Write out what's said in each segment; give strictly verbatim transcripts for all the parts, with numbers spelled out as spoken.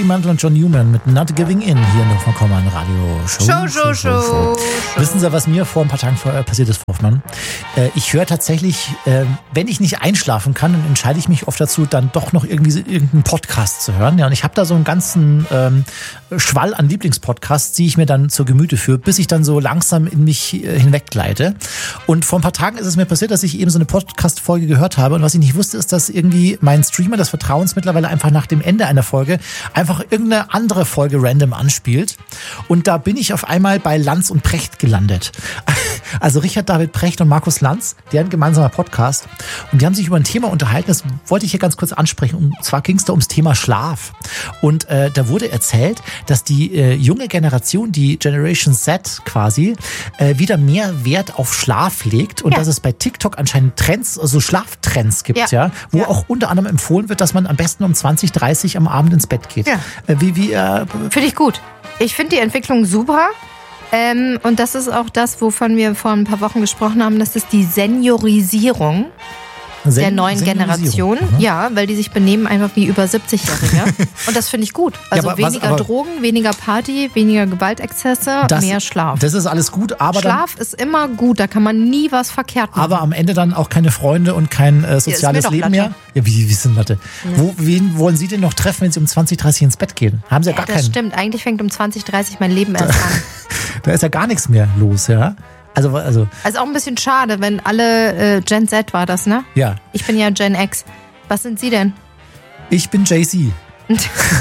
Mantle und John Newman mit Not Giving In hier in der Hoffmann Radio Show. Show, Show, Show, Show, Show. Wissen Sie, was mir vor ein paar Tagen passiert ist, Frau Hoffmann? Ich höre tatsächlich, wenn ich nicht einschlafen kann, dann entscheide ich mich oft dazu, dann doch noch irgendwie irgendeinen Podcast zu hören. Ja, und ich habe da so einen ganzen ähm, Schwall an Lieblingspodcasts, die ich mir dann zur Gemüte führe, bis ich dann so langsam in mich hinweggleite. Und vor ein paar Tagen ist es mir passiert, dass ich eben so eine Podcast-Folge gehört habe. Und was ich nicht wusste, ist, dass irgendwie mein Streamer des Vertrauens mittlerweile einfach nach dem Ende einer Folge einfach irgendeine andere Folge random anspielt. Und da bin ich auf einmal bei Lanz und Precht gelandet. Also Richard David Precht und Markus Lanz, deren gemeinsamer Podcast. Und die haben sich über ein Thema unterhalten, das wollte ich hier ganz kurz ansprechen. Und zwar ging es da ums Thema Schlaf. Und äh, da wurde erzählt, dass die äh, junge Generation, die Generation Z quasi, äh, wieder mehr Wert auf Schlaf legt. Und ja. dass es bei TikTok anscheinend Trends, also Schlaftrends gibt, ja, ja wo ja. auch unter anderem empfohlen wird, dass man am besten um zwanzig, dreißig am Abend ins Bett geht. Ja. Äh, wie, wie, äh, Finde ich gut. Ich finde die Entwicklung super. Ähm, und das ist auch das, wovon wir vor ein paar Wochen gesprochen haben. Das ist die Seniorisierung Sen- der neuen Generation. Mhm. Ja, weil die sich benehmen einfach wie über siebzig-Jährige. Und das finde ich gut. Also ja, aber, weniger was, Drogen, weniger Party, weniger Gewaltexzesse, das, mehr Schlaf. Das ist alles gut, aber Schlaf dann, ist immer gut, da kann man nie was verkehrt machen. Aber am Ende dann auch keine Freunde und kein äh, soziales ja, Leben Latte. mehr. Ja, wie, wie sind Latte? Ja. Wo, wen wollen Sie denn noch treffen, wenn Sie um zwanzig, dreißig ins Bett gehen? Haben Sie ja, ja gar das keinen. Das stimmt, eigentlich fängt um zwanzig, dreißig mein Leben erst an. Da ist ja gar nichts mehr los, ja. Also, also. also auch ein bisschen schade, wenn alle äh, Gen Z war das, ne? Ja. Ich bin ja Gen X. Was sind Sie denn? Ich bin Jay-Z. Oh,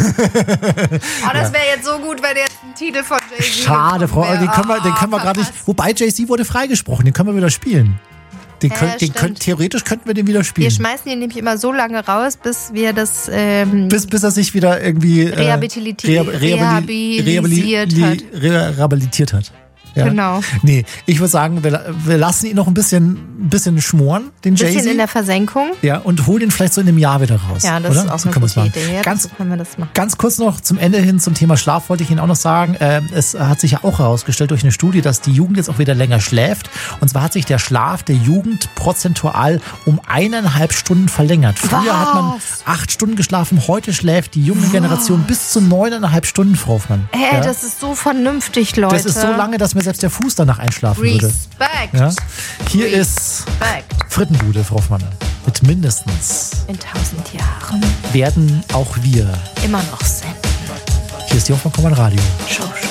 das wäre jetzt so gut, wenn jetzt ein Titel von Jay-Z Schade, Frau, den können wir, den können wir gerade nicht. Wobei Jay-Z wurde freigesprochen, den können wir wieder spielen. Den, ja, könnt, den könnt, theoretisch könnten wir den wieder spielen. Wir schmeißen ihn nämlich immer so lange raus, bis wir das ähm, bis, bis er sich wieder irgendwie äh, rehabilitiert, rehabilitiert, rehabilitiert hat. Rehabilitiert hat. Ja. Genau. Nee, ich würde sagen, wir, wir lassen ihn noch ein bisschen, ein bisschen schmoren, den Jay-Z. Ein bisschen in der Versenkung. Ja, und holen ihn vielleicht so in einem Jahr wieder raus. Ja, das oder? ist auch so eine gute Idee. Ja, ganz, so können wir das machen. Ganz kurz noch zum Ende hin zum Thema Schlaf wollte ich Ihnen auch noch sagen. Äh, es hat sich ja auch herausgestellt durch eine Studie, dass die Jugend jetzt auch wieder länger schläft. Und zwar hat sich der Schlaf der Jugend prozentual um eineinhalb Stunden verlängert. Früher Was? hat man acht Stunden geschlafen, heute schläft die junge Generation Was? bis zu neuneinhalb Stunden, Frau Hoffmann. Hä, ja? das ist so vernünftig, Leute. Das ist so lange, dass mir selbst der Fuß danach einschlafen Respekt. würde. Ja? Hier Respekt. ist Frittenbude, Frau Hoffmann. Mit mindestens in tausend Jahren werden auch wir immer noch senden. Hier ist die Hoffmann Radio. Show.